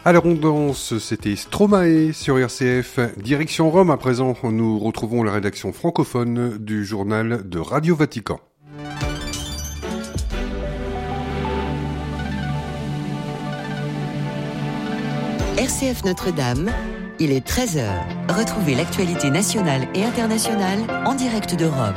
Alors on danse, c'était Stromae sur RCF. Direction Rome à présent, nous retrouvons la rédaction francophone du journal de Radio Vatican. RCF Notre-Dame, il est 13h. Retrouvez l'actualité nationale et internationale en direct de Rome.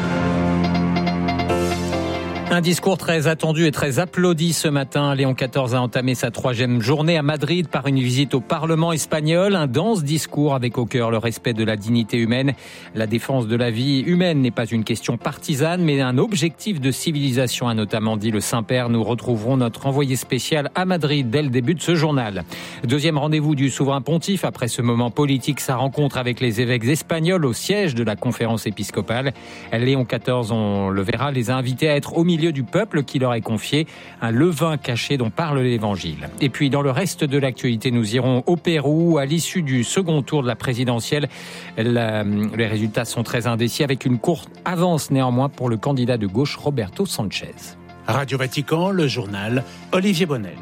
Un discours très attendu et très applaudi ce matin. Léon XIV a entamé sa 3e journée à Madrid par une visite au Parlement espagnol. Un dense discours avec au cœur le respect de la dignité humaine. La défense de la vie humaine n'est pas une question partisane, mais un objectif de civilisation, a notamment dit le Saint-Père. Nous retrouverons notre envoyé spécial à Madrid dès le début de ce journal. Deuxième rendez-vous du souverain pontife après ce moment politique, sa rencontre avec les évêques espagnols au siège de la conférence épiscopale. Léon XIV, on le verra, les a invités à être au milieu du peuple qui leur est confié, un levain caché dont parle l'Évangile. Et puis dans le reste de l'actualité, nous irons au Pérou à l'issue du second tour de la présidentielle. Les résultats sont très indécis avec une courte avance néanmoins pour le candidat de gauche Roberto Sanchez. Radio Vatican, le journal Olivier Bonnel.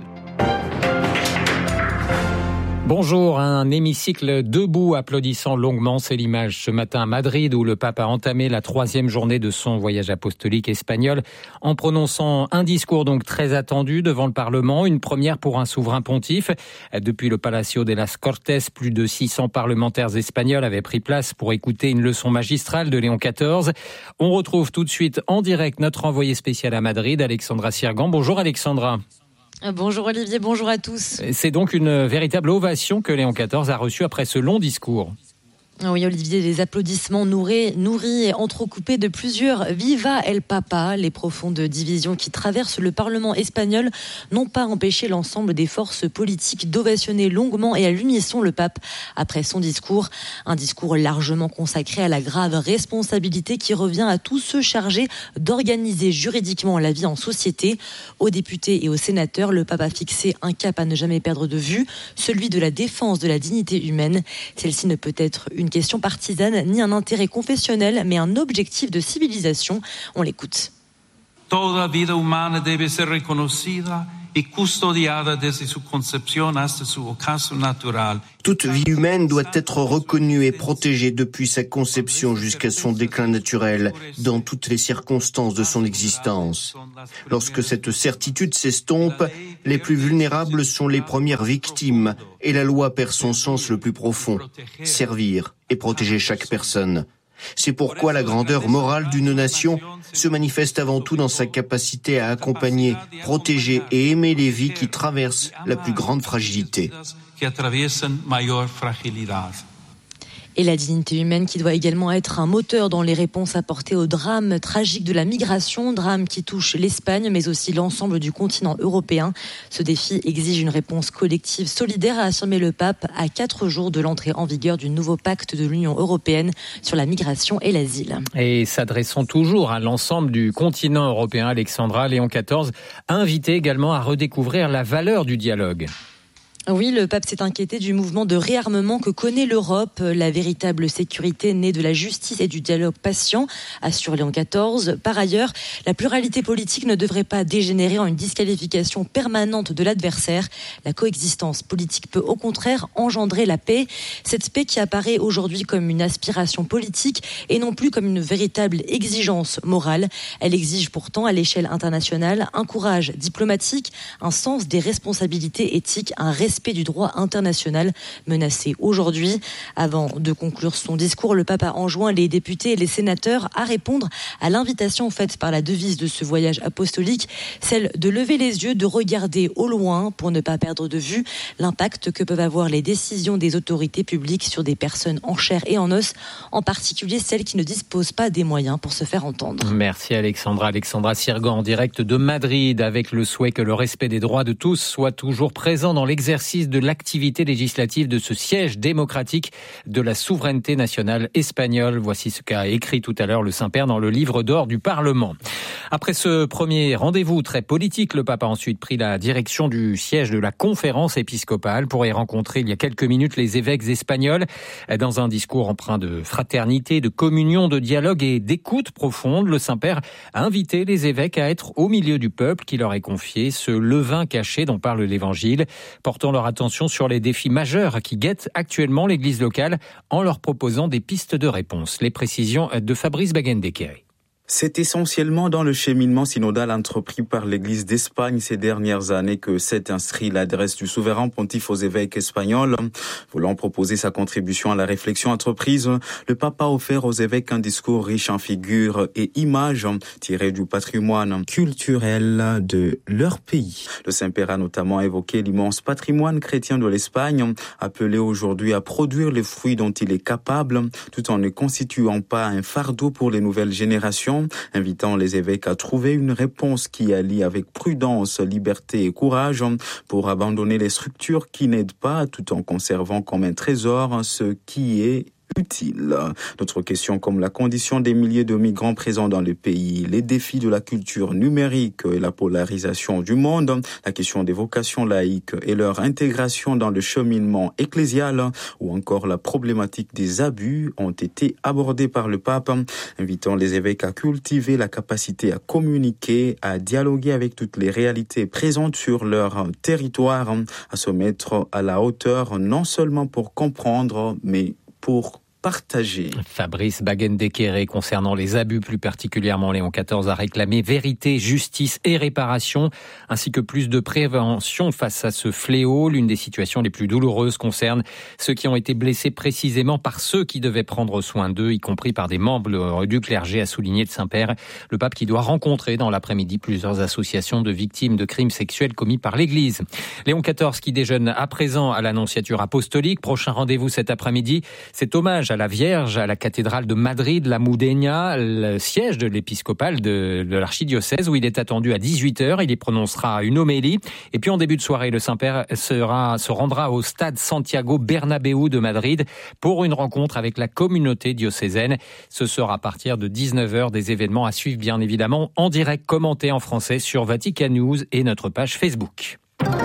Bonjour, un hémicycle debout applaudissant longuement, c'est l'image ce matin à Madrid où le pape a entamé la 3e journée de son voyage apostolique espagnol en prononçant un discours donc très attendu devant le Parlement, une première pour un souverain pontife. Depuis le Palacio de las Cortes, plus de 600 parlementaires espagnols avaient pris place pour écouter une leçon magistrale de Léon XIV. On retrouve tout de suite en direct notre envoyé spécial à Madrid, Alexandra Sirgan. Bonjour Alexandra. Bonjour Olivier, bonjour à tous. C'est donc une véritable ovation que Léon XIV a reçue après ce long discours. Oui Olivier, des applaudissements nourris et entrecoupés de plusieurs « Viva el Papa ». Les profondes divisions qui traversent le Parlement espagnol n'ont pas empêché l'ensemble des forces politiques d'ovationner longuement et à l'unisson le pape après son discours. Un discours largement consacré à la grave responsabilité qui revient à tous ceux chargés d'organiser juridiquement la vie en société. Aux députés et aux sénateurs, le pape a fixé un cap à ne jamais perdre de vue, celui de la défense de la dignité humaine. Celle-ci ne peut être une question partisane ni un intérêt confessionnel, mais un objectif de civilisation. On l'écoute. Toda vida humana debe ser reconocida y custodiada desde su concepción hasta su ocaso natural. Toute vie humaine doit être reconnue et protégée depuis sa conception jusqu'à son déclin naturel, dans toutes les circonstances de son existence. Lorsque cette certitude s'estompe, les plus vulnérables sont les premières victimes et la loi perd son sens le plus profond, servir et protéger chaque personne. C'est pourquoi la grandeur morale d'une nation se manifeste avant tout dans sa capacité à accompagner, protéger et aimer les vies qui traversent la plus grande fragilité. Et la dignité humaine qui doit également être un moteur dans les réponses apportées au drame tragique de la migration, drame qui touche l'Espagne mais aussi l'ensemble du continent européen. Ce défi exige une réponse collective solidaire, a affirmé le pape à 4 jours de l'entrée en vigueur du nouveau pacte de l'Union européenne sur la migration et l'asile. Et s'adressant toujours à l'ensemble du continent européen, Alexandra, Léon XIV a invité également à redécouvrir la valeur du dialogue. Oui, le pape s'est inquiété du mouvement de réarmement que connaît l'Europe. La véritable sécurité naît de la justice et du dialogue patient, assure Léon XIV. Par ailleurs, la pluralité politique ne devrait pas dégénérer en une disqualification permanente de l'adversaire. La coexistence politique peut au contraire engendrer la paix. Cette paix qui apparaît aujourd'hui comme une aspiration politique et non plus comme une véritable exigence morale. Elle exige pourtant à l'échelle internationale un courage diplomatique, un sens des responsabilités éthiques, un respect du droit international menacé aujourd'hui. Avant de conclure son discours, le pape a enjoint les députés et les sénateurs à répondre à l'invitation faite par la devise de ce voyage apostolique, celle de lever les yeux, de regarder au loin pour ne pas perdre de vue l'impact que peuvent avoir les décisions des autorités publiques sur des personnes en chair et en os, en particulier celles qui ne disposent pas des moyens pour se faire entendre. Merci Alexandra. Alexandra Sirgan en direct de Madrid avec le souhait que le respect des droits de tous soit toujours présent dans l'exercice de l'activité législative de ce siège démocratique de la souveraineté nationale espagnole. Voici ce qu'a écrit tout à l'heure le Saint-Père dans le livre d'or du Parlement. Après ce premier rendez-vous très politique, le pape a ensuite pris la direction du siège de la conférence épiscopale pour y rencontrer il y a quelques minutes les évêques espagnols. Dans un discours empreint de fraternité, de communion, de dialogue et d'écoute profonde, le Saint-Père a invité les évêques à être au milieu du peuple qui leur est confié, ce levain caché dont parle l'Évangile, portant leur attention sur les défis majeurs qui guettent actuellement l'église locale en leur proposant des pistes de réponse. Les précisions de Fabrice Baguendekere. C'est essentiellement dans le cheminement synodal entrepris par l'Église d'Espagne ces dernières années que s'est inscrit l'adresse du souverain pontife aux évêques espagnols. Voulant proposer sa contribution à la réflexion entreprise, le pape a offert aux évêques un discours riche en figures et images tirées du patrimoine culturel de leur pays. Le Saint-Père a notamment évoqué l'immense patrimoine chrétien de l'Espagne, appelé aujourd'hui à produire les fruits dont il est capable, tout en ne constituant pas un fardeau pour les nouvelles générations, invitant les évêques à trouver une réponse qui allie avec prudence, liberté et courage pour abandonner les structures qui n'aident pas tout en conservant comme un trésor ce qui est utile. D'autres questions comme la condition des milliers de migrants présents dans le pays, les défis de la culture numérique et la polarisation du monde, la question des vocations laïques et leur intégration dans le cheminement ecclésial ou encore la problématique des abus ont été abordées par le pape, invitant les évêques à cultiver la capacité à communiquer, à dialoguer avec toutes les réalités présentes sur leur territoire, à se mettre à la hauteur non seulement pour comprendre, mais pour partager. Fabrice Baguendekere, concernant les abus plus particulièrement, Léon XIV a réclamé vérité, justice et réparation, ainsi que plus de prévention face à ce fléau. L'une des situations les plus douloureuses concerne ceux qui ont été blessés précisément par ceux qui devaient prendre soin d'eux, y compris par des membres du clergé, a souligné le Saint-Père. Le pape qui doit rencontrer dans l'après-midi plusieurs associations de victimes de crimes sexuels commis par l'Église. Léon XIV qui déjeune à présent à l'Annonciature apostolique. Prochain rendez-vous cet après-midi, c'est hommage à la Vierge à la cathédrale de Madrid, la Mudénia, le siège de l'épiscopal de l'archidiocèse, où il est attendu à 18h. Il y prononcera une homélie. Et puis en début de soirée, le Saint-Père se rendra au stade Santiago Bernabéu de Madrid pour une rencontre avec la communauté diocésaine. Ce sera à partir de 19h, des événements à suivre bien évidemment en direct, commentés en français sur Vatican News et notre page Facebook.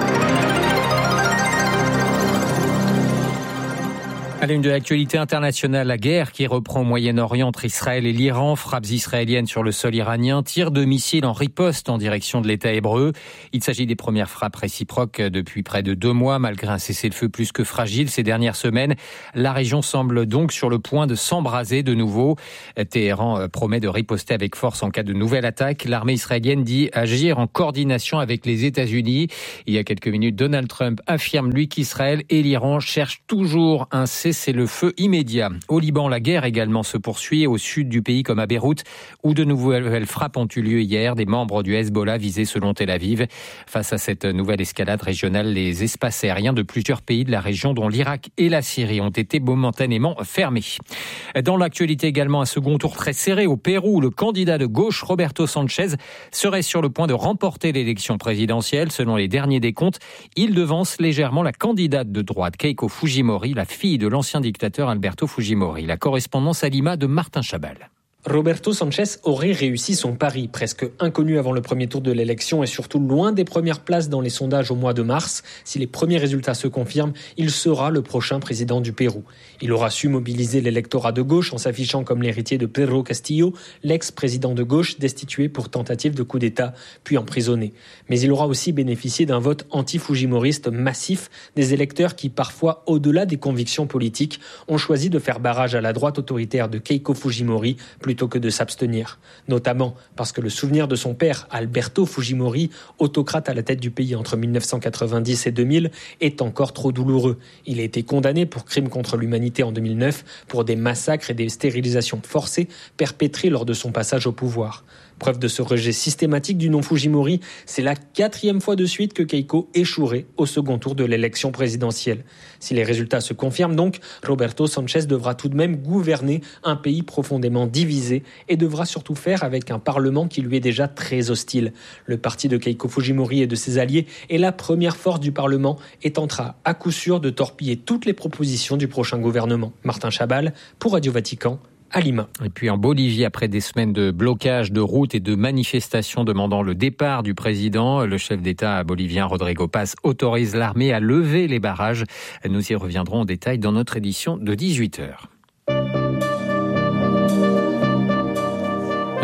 À l'une de l'actualité internationale, la guerre qui reprend au Moyen-Orient entre Israël et l'Iran, frappes israéliennes sur le sol iranien, tirs de missiles en riposte en direction de l'État hébreu. Il s'agit des premières frappes réciproques depuis près de 2 mois, malgré un cessez-le-feu plus que fragile ces dernières semaines. La région semble donc sur le point de s'embraser de nouveau. Téhéran promet de riposter avec force en cas de nouvelle attaque. L'armée israélienne dit agir en coordination avec les États-Unis. Il y a quelques minutes, Donald Trump affirme, lui, qu'Israël et l'Iran cherchent toujours un cessez-le-feu immédiat. Au Liban, la guerre également se poursuit au sud du pays comme à Beyrouth, où de nouvelles frappes ont eu lieu hier. Des membres du Hezbollah visés selon Tel Aviv. Face à cette nouvelle escalade régionale, les espaces aériens de plusieurs pays de la région, dont l'Irak et la Syrie, ont été momentanément fermés. Dans l'actualité également, un second tour très serré au Pérou. Le candidat de gauche, Roberto Sanchez, serait sur le point de remporter l'élection présidentielle. Selon les derniers décomptes, il devance légèrement la candidate de droite, Keiko Fujimori, la fille de l'ancien dictateur Alberto Fujimori. La correspondance à Lima de Martin Chabal. Roberto Sanchez aurait réussi son pari, presque inconnu avant le premier tour de l'élection et surtout loin des premières places dans les sondages au mois de mars. Si les premiers résultats se confirment, il sera le prochain président du Pérou. Il aura su mobiliser l'électorat de gauche en s'affichant comme l'héritier de Pedro Castillo, l'ex-président de gauche destitué pour tentative de coup d'État, puis emprisonné. Mais il aura aussi bénéficié d'un vote anti-fujimoriste massif, des électeurs qui, parfois au-delà des convictions politiques, ont choisi de faire barrage à la droite autoritaire de Keiko Fujimori plutôt que de s'abstenir. Notamment parce que le souvenir de son père, Alberto Fujimori, autocrate à la tête du pays entre 1990 et 2000, est encore trop douloureux. Il a été condamné pour crimes contre l'humanité en 2009 pour des massacres et des stérilisations forcées perpétrées lors de son passage au pouvoir. Preuve de ce rejet systématique du nom Fujimori, c'est la 4e fois de suite que Keiko échouerait au second tour de l'élection présidentielle. Si les résultats se confirment donc, Roberto Sanchez devra tout de même gouverner un pays profondément divisé et devra surtout faire avec un parlement qui lui est déjà très hostile. Le parti de Keiko Fujimori et de ses alliés est la première force du parlement et tentera à coup sûr de torpiller toutes les propositions du prochain gouvernement. Martin Chabal pour Radio Vatican. À Lima. Et puis en Bolivie, après des semaines de blocage de routes et de manifestations demandant le départ du président, le chef d'État bolivien Rodrigo Paz autorise l'armée à lever les barrages. Nous y reviendrons en détail dans notre édition de 18h.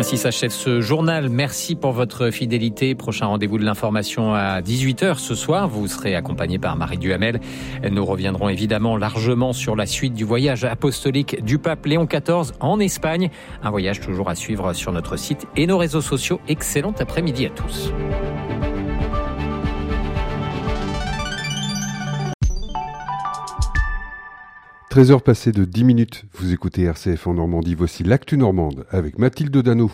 Ainsi s'achève ce journal. Merci pour votre fidélité. Prochain rendez-vous de l'information à 18h ce soir. Vous serez accompagné par Marie Duhamel. Nous reviendrons évidemment largement sur la suite du voyage apostolique du pape Léon XIV en Espagne. Un voyage toujours à suivre sur notre site et nos réseaux sociaux. Excellent après-midi à tous. – 13h passées de 10 minutes, vous écoutez RCF en Normandie, voici l'actu normande avec Mathilde Dano.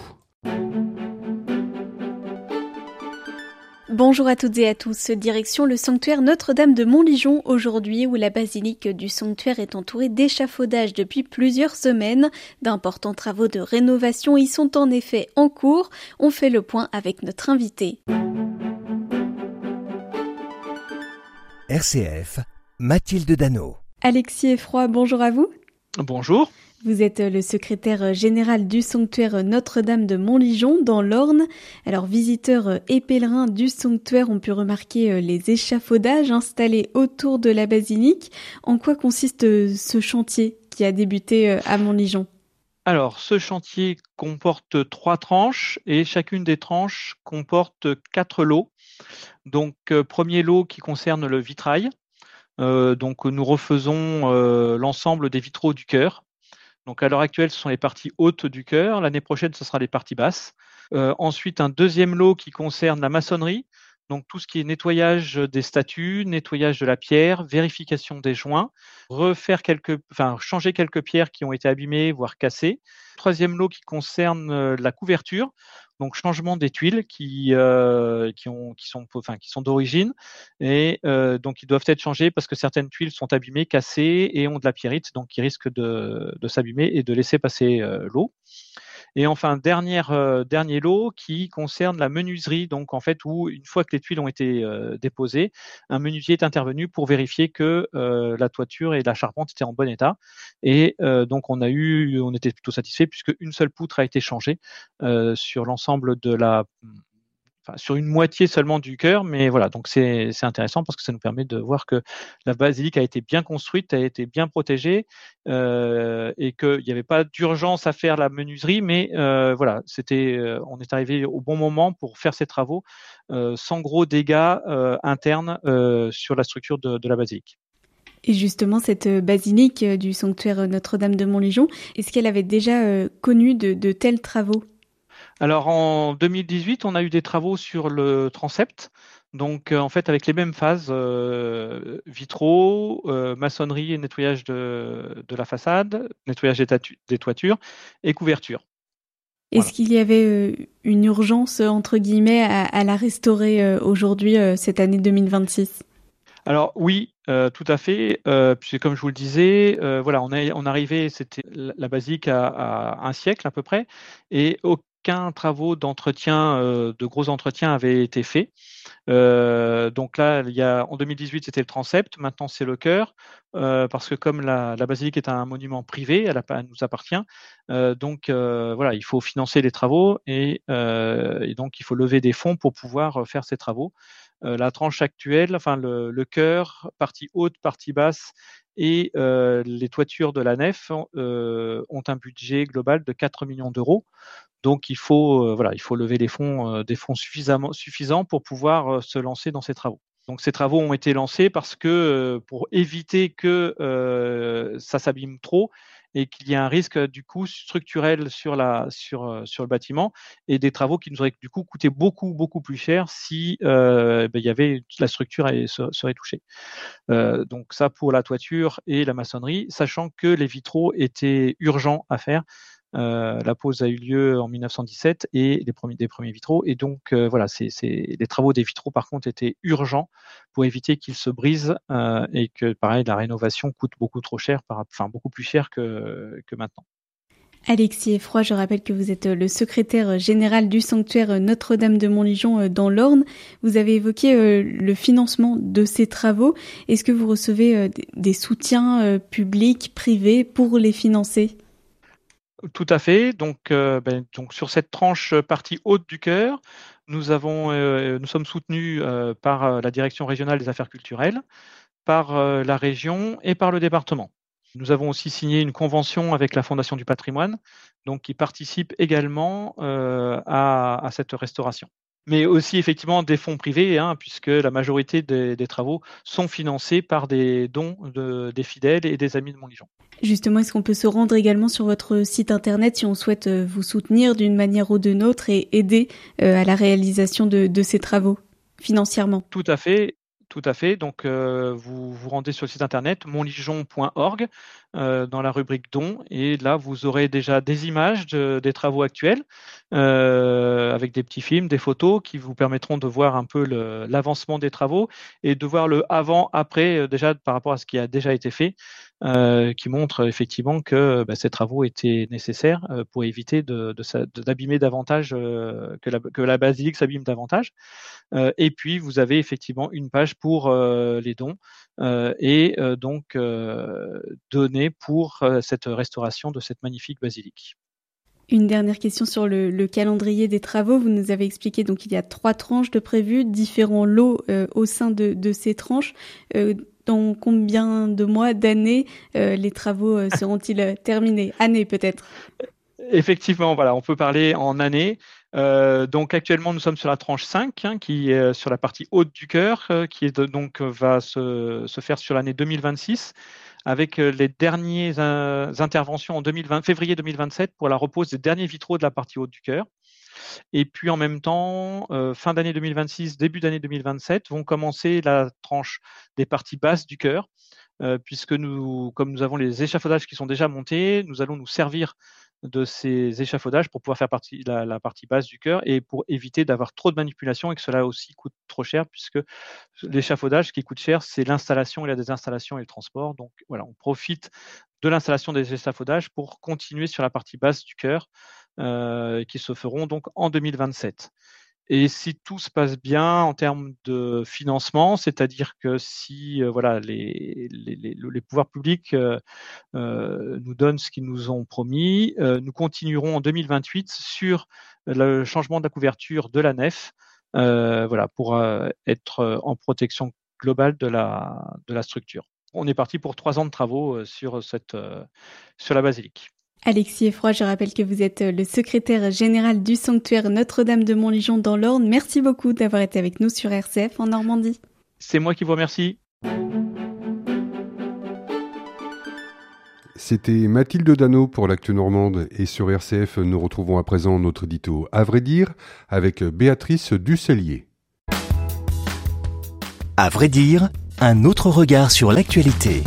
Bonjour à toutes et à tous, direction le sanctuaire Notre-Dame de Montligeon aujourd'hui où la basilique du sanctuaire est entourée d'échafaudages depuis plusieurs semaines. D'importants travaux de rénovation y sont en effet en cours. On fait le point avec notre invité. RCF, Mathilde Dano. Alexis Effroy, bonjour à vous. Bonjour. Vous êtes le secrétaire général du sanctuaire Notre-Dame de Montligeon dans l'Orne. Alors, visiteurs et pèlerins du sanctuaire ont pu remarquer les échafaudages installés autour de la basilique. En quoi consiste ce chantier qui a débuté à Montligeon ? Alors, ce chantier comporte 3 tranches et chacune des tranches comporte 4 lots. Donc, premier lot qui concerne le vitrail. Donc, nous refaisons l'ensemble des vitraux du chœur. Donc, à l'heure actuelle, ce sont les parties hautes du chœur. L'année prochaine, ce sera les parties basses. Ensuite, un deuxième lot qui concerne la maçonnerie. Donc, tout ce qui est nettoyage des statues, nettoyage de la pierre, vérification des joints, changer quelques pierres qui ont été abîmées, voire cassées. Troisième lot qui concerne la couverture. Donc, changement des tuiles qui sont d'origine et donc ils doivent être changées parce que certaines tuiles sont abîmées, cassées et ont de la pierrite, donc qui risquent de s'abîmer et de laisser passer l'eau. Et enfin, dernier lot qui concerne la menuiserie, donc en fait où une fois que les tuiles ont été déposées, un menuisier est intervenu pour vérifier que la toiture et la charpente étaient en bon état. Et donc on était plutôt satisfait puisque une seule poutre a été changée sur l'ensemble sur une moitié seulement du chœur, mais voilà, donc c'est intéressant parce que ça nous permet de voir que la basilique a été bien construite, a été bien protégée et qu'il n'y avait pas d'urgence à faire la menuiserie, mais voilà, on est arrivé au bon moment pour faire ces travaux sans gros dégâts internes sur la structure de la basilique. Et justement, cette basilique du sanctuaire Notre-Dame de Montligeon, est-ce qu'elle avait déjà connu de tels travaux ? Alors en 2018, on a eu des travaux sur le transept, donc en fait avec les mêmes phases, vitraux, maçonnerie et nettoyage de la façade, nettoyage des toitures et couverture. Est-ce qu'il y avait une urgence, entre guillemets, à la restaurer aujourd'hui, cette année 2026 ? Alors oui, tout à fait, puisque comme je vous le disais, voilà, on arrivait, c'était la basilique à un siècle à peu près, et aucun travaux d'entretien, de gros entretiens avait été fait. Donc là, en 2018, c'était le transept, maintenant c'est le chœur, parce que comme la basilique est un monument privé, elle nous appartient, donc voilà, il faut financer les travaux et donc il faut lever des fonds pour pouvoir faire ces travaux. La tranche actuelle, enfin le chœur, partie haute, partie basse et les toitures de la nef ont un budget global de 4 millions d'euros. Donc il faut lever des fonds suffisants pour pouvoir se lancer dans ces travaux. Donc ces travaux ont été lancés parce que pour éviter que ça s'abîme trop et qu'il y ait un risque du coup structurel sur le bâtiment et des travaux qui nous auraient du coup coûté beaucoup plus cher si il y avait la structure serait touchée. Donc ça pour la toiture et la maçonnerie, sachant que les vitraux étaient urgents à faire. La pose a eu lieu en 1917 et des premiers vitraux. Et donc, voilà, les travaux des vitraux, par contre, étaient urgents pour éviter qu'ils se brisent et que, pareil, la rénovation coûte beaucoup trop cher, beaucoup plus cher que maintenant. Alexis Effroy, je rappelle que vous êtes le secrétaire général du sanctuaire Notre-Dame de Montligeon dans l'Orne. Vous avez évoqué le financement de ces travaux. Est-ce que vous recevez des soutiens publics, privés pour les financer ? Tout à fait. Donc sur cette tranche partie haute du chœur, nous sommes soutenus par la Direction régionale des affaires culturelles, par la région et par le département. Nous avons aussi signé une convention avec la Fondation du patrimoine, donc qui participe également à cette restauration. Mais aussi effectivement des fonds privés, puisque la majorité des travaux sont financés par des dons des fidèles et des amis de Montligeon. Justement, est-ce qu'on peut se rendre également sur votre site internet si on souhaite vous soutenir d'une manière ou d'une autre et aider à la réalisation de ces travaux financièrement ? Tout à fait. Donc, vous vous rendez sur le site internet montligeon.org dans la rubrique dons, et là vous aurez déjà des images des travaux actuels avec des petits films, des photos qui vous permettront de voir un peu l'avancement des travaux et de voir le avant-après déjà par rapport à ce qui a déjà été fait, qui montre effectivement que ces travaux étaient nécessaires pour éviter d'abîmer davantage, que la basilique s'abîme davantage. Et puis vous avez effectivement une page pour les dons et donc donner pour cette restauration de cette magnifique basilique. Une dernière question sur le calendrier des travaux. Vous nous avez expliqué donc il y a 3 tranches de prévues, différents lots au sein de ces tranches. Dans combien de mois, d'années les travaux seront-ils terminés ? Années peut-être ? Effectivement, voilà, on peut parler en années. Donc actuellement, nous sommes sur la tranche 5, qui est sur la partie haute du chœur, qui est donc va se faire sur l'année 2026, avec les dernières interventions en février 2027 pour la repose des derniers vitraux de la partie haute du chœur. Et puis en même temps, fin d'année 2026, début d'année 2027, vont commencer la tranche des parties basses du chœur, puisque comme nous avons les échafaudages qui sont déjà montés, nous allons nous servir de ces échafaudages pour pouvoir faire la partie basse du chœur et pour éviter d'avoir trop de manipulation et que cela aussi coûte trop cher, puisque l'échafaudage, ce qui coûte cher, c'est l'installation et la désinstallation et le transport. Donc voilà, on profite de l'installation des échafaudages pour continuer sur la partie basse du chœur qui se feront donc en 2027. Et si tout se passe bien en termes de financement, c'est-à-dire que si les pouvoirs publics nous donnent ce qu'ils nous ont promis, nous continuerons en 2028 sur le changement de la couverture de la nef, pour être en protection globale de la structure. On est parti pour 3 ans de travaux sur la basilique. Alexis Effroy, je rappelle que vous êtes le secrétaire général du sanctuaire Notre-Dame de Montligeon dans l'Orne. Merci beaucoup d'avoir été avec nous sur RCF en Normandie. C'est moi qui vous remercie. C'était Mathilde Dano pour l'Actu Normande, et sur RCF, nous retrouvons à présent notre édito À vrai dire avec Béatrice Ducellier. À vrai dire, un autre regard sur l'actualité.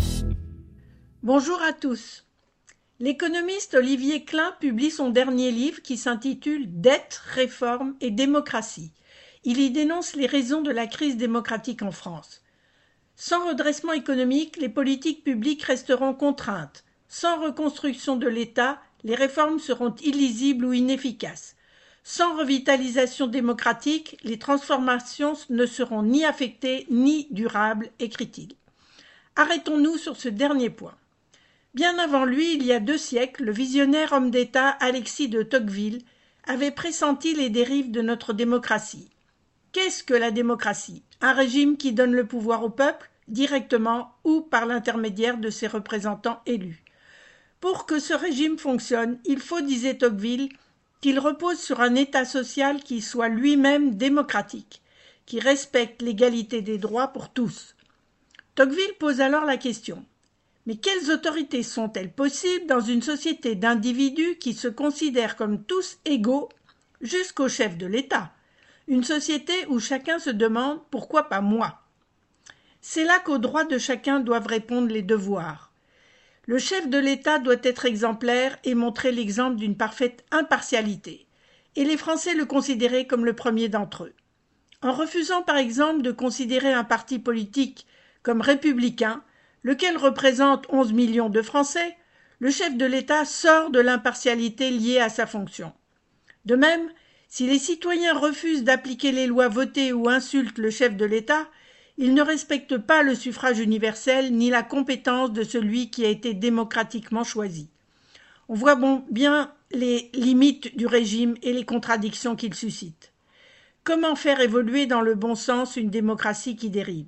Bonjour à tous. L'économiste Olivier Klein publie son dernier livre qui s'intitule « Dette, réforme et démocratie ». Il y dénonce les raisons de la crise démocratique en France. Sans redressement économique, les politiques publiques resteront contraintes. Sans reconstruction de l'État, les réformes seront illisibles ou inefficaces. Sans revitalisation démocratique, les transformations ne seront ni affectées ni durables, écrit-il. Arrêtons-nous sur ce dernier point. Bien avant lui, il y a 2 siècles, le visionnaire homme d'État Alexis de Tocqueville avait pressenti les dérives de notre démocratie. Qu'est-ce que la démocratie ? Un régime qui donne le pouvoir au peuple, directement ou par l'intermédiaire de ses représentants élus. Pour que ce régime fonctionne, il faut, disait Tocqueville, qu'il repose sur un État social qui soit lui-même démocratique, qui respecte l'égalité des droits pour tous. Tocqueville pose alors la question. Mais quelles autorités sont-elles possibles dans une société d'individus qui se considèrent comme tous égaux jusqu'au chef de l'État ? Une société où chacun se demande « pourquoi pas moi ?» C'est là qu'aux droits de chacun doivent répondre les devoirs. Le chef de l'État doit être exemplaire et montrer l'exemple d'une parfaite impartialité, et les Français le considéraient comme le premier d'entre eux. En refusant par exemple de considérer un parti politique comme républicain, lequel représente 11 millions de Français, le chef de l'État sort de l'impartialité liée à sa fonction. De même, si les citoyens refusent d'appliquer les lois votées ou insultent le chef de l'État, ils ne respectent pas le suffrage universel ni la compétence de celui qui a été démocratiquement choisi. On voit bien les limites du régime et les contradictions qu'il suscite. Comment faire évoluer dans le bon sens une démocratie qui dérive ?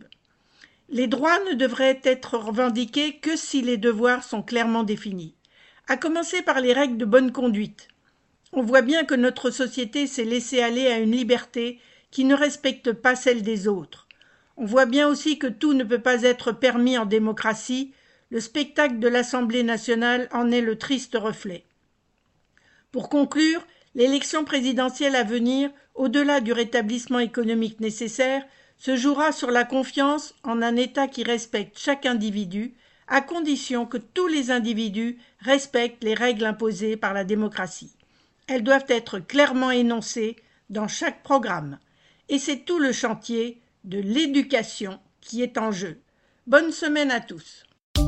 Les droits ne devraient être revendiqués que si les devoirs sont clairement définis, à commencer par les règles de bonne conduite. On voit bien que notre société s'est laissée aller à une liberté qui ne respecte pas celle des autres. On voit bien aussi que tout ne peut pas être permis en démocratie. Le spectacle de l'Assemblée nationale en est le triste reflet. Pour conclure, l'élection présidentielle à venir, au-delà du rétablissement économique nécessaire, se jouera sur la confiance en un État qui respecte chaque individu, à condition que tous les individus respectent les règles imposées par la démocratie. Elles doivent être clairement énoncées dans chaque programme. Et c'est tout le chantier de l'éducation qui est en jeu. Bonne semaine à tous.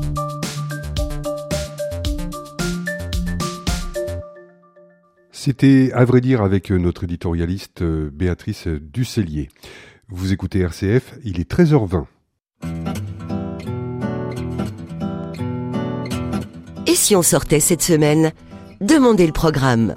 C'était à vrai dire avec notre éditorialiste Béatrice Ducellier. Vous écoutez RCF, il est 13h20. Et si on sortait cette semaine ? Demandez le programme.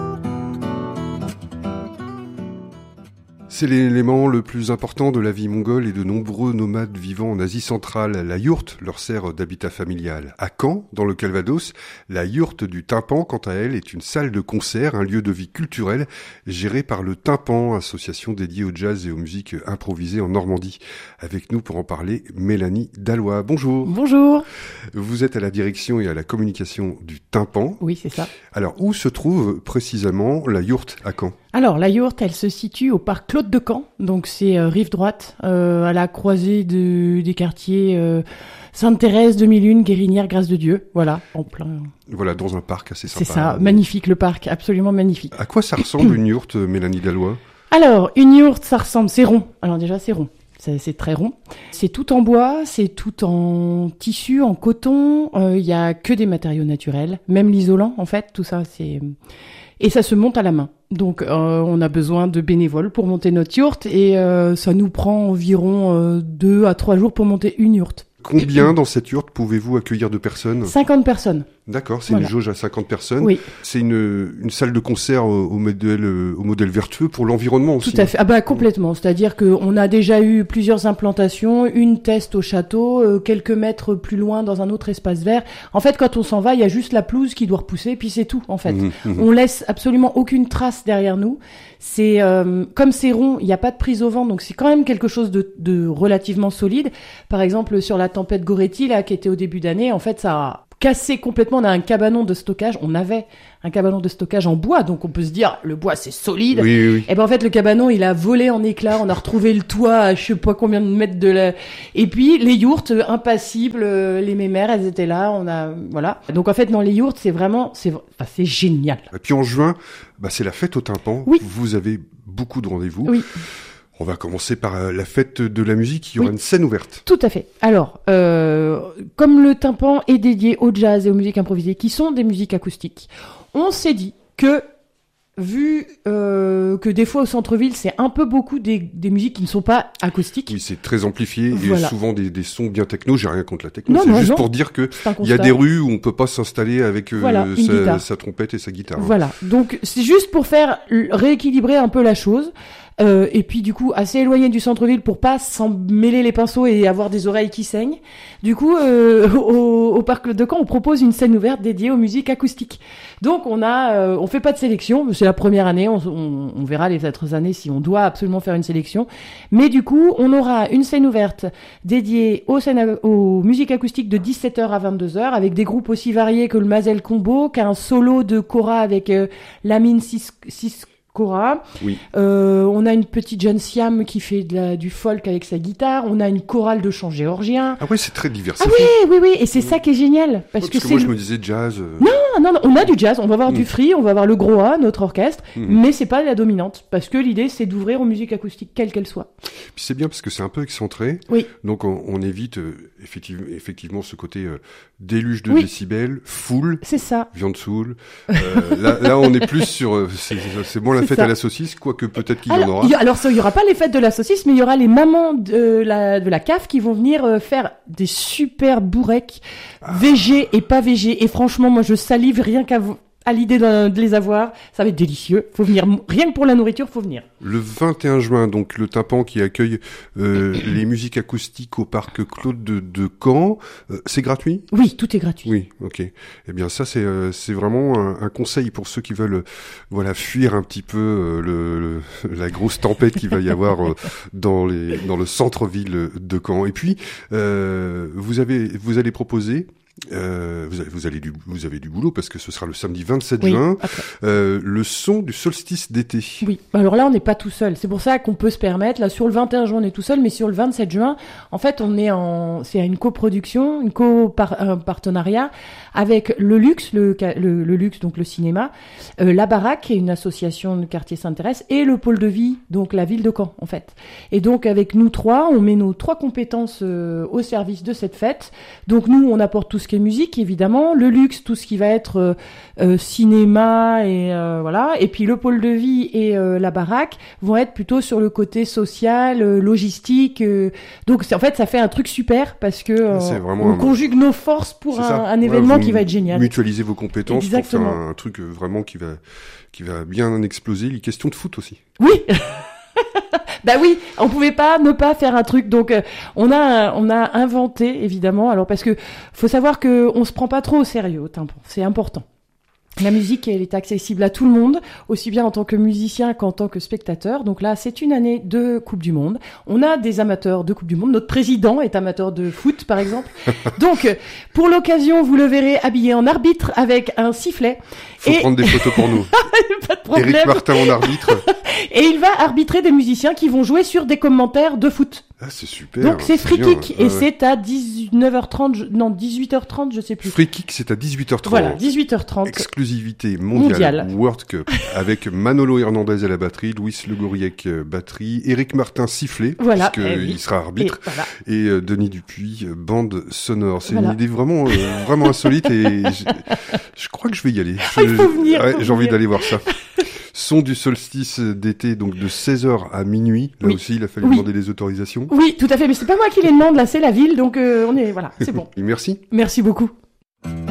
C'est l'élément le plus important de la vie mongole et de nombreux nomades vivant en Asie centrale. La yourte leur sert d'habitat familial. À Caen, dans le Calvados, la yourte du Tympan, quant à elle, est une salle de concert, un lieu de vie culturel géré par le Tympan, association dédiée au jazz et aux musiques improvisées en Normandie. Avec nous pour en parler, Mélanie Dallois. Bonjour. Bonjour. Vous êtes à la direction et à la communication du Tympan. Oui, c'est ça. Alors, où se trouve précisément la yourte à Caen ? Alors, la yourte, elle se situe au parc Claude de Caen, donc c'est rive droite, à la croisée des quartiers Sainte-Thérèse, 2001, Guérinière, Grâce de Dieu, voilà, en plein... Voilà, dans un parc assez sympa. C'est ça, magnifique le parc, absolument magnifique. À quoi ça ressemble une yourte, Mélanie Dallois ? Alors, une yourte, ça ressemble, c'est rond. Alors déjà, c'est rond. C'est très rond. C'est tout en bois, c'est tout en tissu, en coton. Il y a que des matériaux naturels, même l'isolant, en fait, tout ça, c'est... Et ça se monte à la main. Donc, on a besoin de bénévoles pour monter notre yourte et ça nous prend environ 2 à 3 jours pour monter une yourte. Combien dans cette yourte pouvez-vous accueillir de personnes ? 50 personnes. D'accord, c'est voilà. Une jauge à 50 personnes. Oui. C'est une salle de concert au modèle vertueux pour l'environnement aussi. Tout à fait. Ah bah complètement. C'est-à-dire qu'on a déjà eu plusieurs implantations, une test au château, quelques mètres plus loin dans un autre espace vert. En fait, quand on s'en va, il y a juste la pelouse qui doit repousser, puis c'est tout. En fait, on laisse absolument aucune trace derrière nous. C'est comme c'est rond, il n'y a pas de prise au vent, donc c'est quand même quelque chose de relativement solide. Par exemple, sur la tempête Goretti là, qui était au début d'année, en fait, ça a cassé complètement. On a un cabanon de stockage. On avait un cabanon de stockage en bois, donc on peut se dire le bois c'est solide. Oui. Et ben en fait le cabanon il a volé en éclats. On a retrouvé le toit à je sais pas combien de mètres de la. Et puis les yourtes impassibles, les mémères elles étaient là. On a voilà. Donc en fait dans les yourtes c'est vraiment c'est génial. Et puis en juin c'est la fête au Tympan. Oui. Vous avez beaucoup de rendez-vous. Oui. On va commencer par la fête de la musique. Il y aura une scène ouverte. Tout à fait. Alors, comme le Tympan est dédié au jazz et aux musiques improvisées, qui sont des musiques acoustiques, on s'est dit que, vu que des fois au centre-ville, c'est un peu beaucoup des musiques qui ne sont pas acoustiques. Oui, c'est très amplifié voilà. Et souvent des sons bien techno. J'ai rien contre la techno. Non, c'est non, juste non. pour dire que il y a des rues où on peut pas s'installer avec sa trompette et sa guitare. Voilà. Donc, c'est juste pour faire rééquilibrer un peu la chose. Et puis du coup assez éloigné du centre-ville pour pas s'en mêler les pinceaux et avoir des oreilles qui saignent. Du coup au parc de Caen on propose une scène ouverte dédiée aux musiques acoustiques. Donc on fait pas de sélection, c'est la première année, on verra les autres années si on doit absolument faire une sélection. Mais du coup on aura une scène ouverte dédiée aux musiques acoustiques de 17h à 22h avec des groupes aussi variés que le Mazel Combo, qu'un solo de Cora avec Lamine Cora. Oui. On a une petite jeune Siam qui fait du folk avec sa guitare. On a une chorale de chant géorgien. Ah ouais, c'est très diversifié. Ah oui, et c'est ça qui est génial. Parce que moi je me disais jazz. Non, on a du jazz. On va avoir du free, on va avoir le gros A, notre orchestre, mais c'est pas la dominante. Parce que l'idée c'est d'ouvrir aux musiques acoustiques, quelles qu'elles soient. Puis c'est bien parce que c'est un peu excentré. Oui. Donc on évite effectivement ce côté déluge de décibels, foule. C'est ça. Viande saoule. Là on est plus sur c'est bon la fête à la saucisse, quoique peut-être qu'il y en aura. Alors il y aura pas les fêtes de la saucisse, mais il y aura les mamans de la CAF qui vont venir faire des super bourrecs VG et pas VG. Et franchement, moi je salive rien qu'à à l'idée de les avoir. Ça va être délicieux. Faut venir. Rien que pour la nourriture, faut venir. Le 21 juin, donc le Tympan qui accueille les musiques acoustiques au parc Claude de Caen. C'est gratuit ? Oui, tout est gratuit. Oui, ok. Eh bien ça, c'est vraiment un conseil pour ceux qui veulent fuir un petit peu la grosse tempête qu'il va y avoir dans le centre-ville de Caen. Et puis, vous allez proposer... vous avez du boulot parce que ce sera le samedi 27 juin, le son du solstice d'été. Oui, alors là on n'est pas tout seul, c'est pour ça qu'on peut se permettre, là sur le 21 juin on est tout seul, mais sur le 27 juin, en fait c'est une coproduction, un partenariat avec le Luxe, le Luxe donc le cinéma, la Baraque qui est une association de quartier Sainte-Thérèse et le pôle de vie, donc la ville de Caen en fait. Et donc avec nous trois, on met nos 3 compétences au service de cette fête. Donc nous on apporte tout ce qui est musique évidemment, le luxe, tout ce qui va être cinéma et voilà, et puis le pôle de vie et la baraque vont être plutôt sur le côté social, logistique. Donc en fait ça fait un truc super parce que on conjugue nos forces pour un événement qui va être génial. Mutualiser vos compétences. Exactement. Pour faire un truc vraiment qui va bien exploser. Les questions de foot aussi. Oui. Bah oui, on pouvait pas ne pas faire un truc. Donc on a inventé évidemment. Alors parce que faut savoir que on se prend pas trop au sérieux au Tympan. C'est important. La musique, elle est accessible à tout le monde, aussi bien en tant que musicien qu'en tant que spectateur. Donc là, c'est une année de Coupe du Monde. On a des amateurs de Coupe du Monde. Notre président est amateur de foot, par exemple. Donc, pour l'occasion, vous le verrez habillé en arbitre avec un sifflet. Faut prendre des photos pour nous. Pas de problème. Éric Martin en arbitre. Et il va arbitrer des musiciens qui vont jouer sur des commentaires de foot. Ah, c'est super. Donc c'est Free Kick et c'est à 18h30, je sais plus. Free Kick, c'est à 18h30. Voilà, 18h30. Exclusivité mondiale. World Cup avec Manolo Hernandez à la batterie, Luis Le Gouriec batterie, Éric Martin sifflet, parce qu'il sera arbitre, et Denis Dupuis bande sonore. C'est une idée vraiment insolite et je crois que je vais y aller. Il faut venir. J'ai envie d'aller voir ça. Son du solstice d'été, donc de 16h à minuit. Là aussi, il a fallu demander les autorisations. Oui, tout à fait. Mais c'est pas moi qui les demande, là, c'est la ville. Donc, c'est bon. Merci. Merci beaucoup.